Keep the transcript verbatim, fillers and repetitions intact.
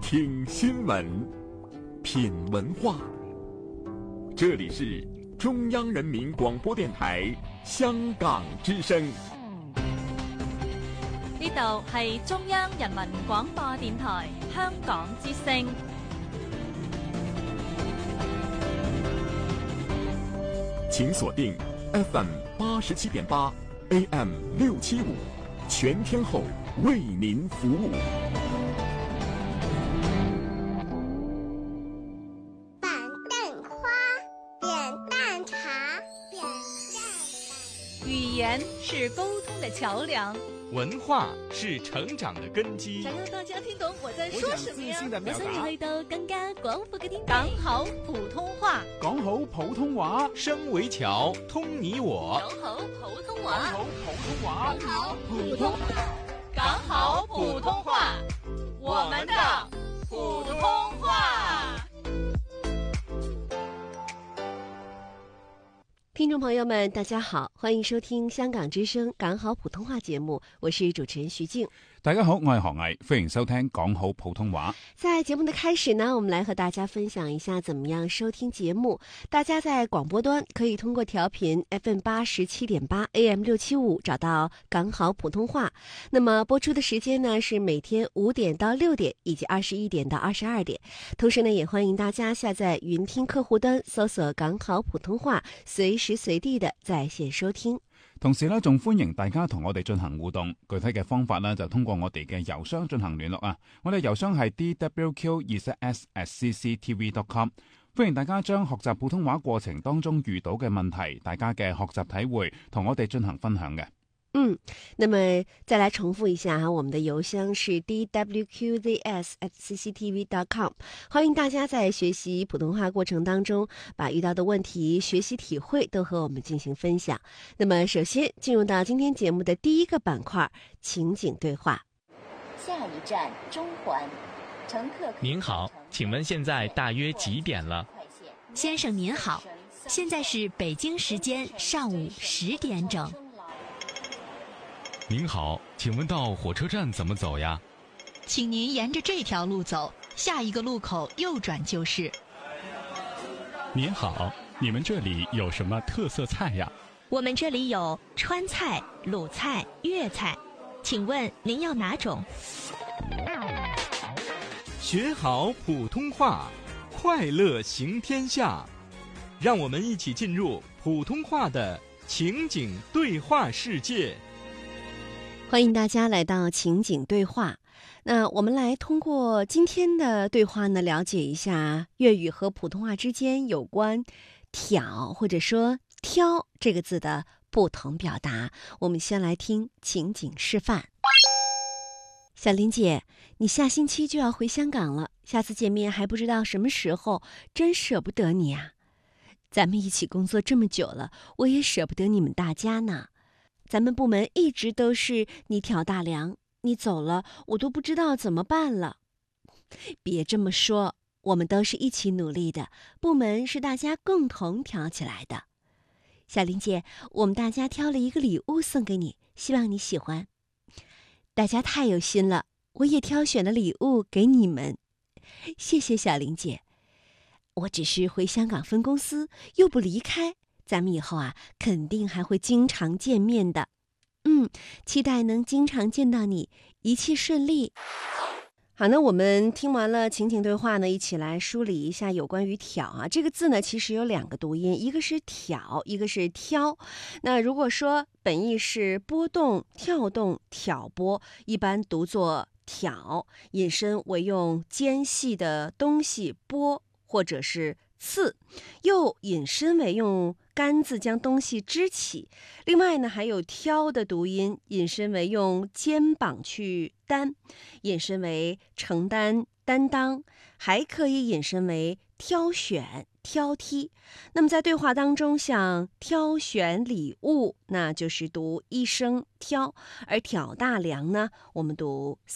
听新闻，品文化。这里是中央人民廣播電台香港之聲。 呢度係中央人民廣播電台香港之聲。 請鎖定 F M 八十七點八 A M 六七五，全天候為您服務。 板凳花，扁担茶，扁担。 語言是溝通的橋梁， 文化是成長的根基。 想讓大家聽懂我在說什麼呀？ 我想要去到更加廣闊嘅天地。 講好普通話， 講好普通話， 聲為橋，通你我。 講好普通話， 講好普通話， 講好普通話，講好普通話，我們的普通話。 聽眾朋友們，大家好，歡迎收聽香港之聲講好普通話節目，我是主持人徐靜。 大家好，我係何毅，歡迎收聽講好普通話。 在節目的開始呢，我們來和大家分享一下怎麼樣收聽節目。大家在廣播端可以通過調頻 F M 八十七點八 A M 六七五找到講好普通話。那麼播出的時間呢是每天五點到六點，以及二十一點到二十二點。同時呢，也歡迎大家下載雲聽客戶端，搜索講好普通話，隨時隨地的在線收聽。 同時咧，仲歡迎大家同我哋進行互動。具體嘅方法呢，就通過我哋嘅郵箱進行聯絡啊。我哋郵箱係 d w q 二十 s at c c t v dot com。歡迎大家將學習普通話過程當中遇到嘅問題，大家嘅學習體會，同我哋進行分享嘅。 嗯，那麼再來重複一下哈，我們的郵箱是 d w q z s at c c t v dot com。歡迎大家在學習普通話過程當中，把遇到的問題、學習體會都和我們進行分享。那麼首先進入到今天節目的第一個板塊，情景對話。 下一站中環，乘客。 您好，請問現在大約幾點了？ 先生您好，現在是北京時間上午十點整。 您好，請問到火車站怎麼走呀？ 請您沿着這條路走，下一個路口右轉就是。 您好，你們這裡有什麼特色菜呀？ 我們這裡有川菜、魯菜、粵菜，請問您要哪種？ 學好普通話，快樂行天下。讓我們一起進入普通話的情景對話世界。 歡迎大家來到情景對話。那我們來通過今天的對話呢，了解一下粵語和普通話之間有關挑或者說挑這個字的不同表達。我們先來聽情景示範。小林姐，你下星期就要回香港了，下次見面還不知道什麼時候，真捨不得你啊。咱們一起工作這麼久了，我也捨不得你們大家呢。咱們部門一直都是你挑大梁，你走了，我都不知道怎麼辦了。別這麼說，我們都是一起努力的，部門是大家共同挑起來的。小林姐，我們大家挑了一個禮物送給你，希望你喜歡。大家太有心了，我也挑選了禮物給你們。謝謝小林姐，我只是回香港分公司，又不離開。咱們以後啊，肯定還會經常見面的。嗯，期待能經常見到你，一切順利。好，那我們聽完了情景對話呢，一起來梳理一下有關於挑啊。這個字呢，其實有兩個讀音，一個是挑，一個是挑。那如果說本意是撥動、跳動、挑撥，一般讀作挑，引申為用尖細的東西撥，或者是刺，又引申為用杆子將東西支起。另外呢，還有挑的讀音，引申為用肩膀去擔，引申為承擔、擔當，還可以引申為挑選、挑剔。那麼在對話當中，像挑選禮物，那就是讀一聲挑，而挑大梁呢，我們讀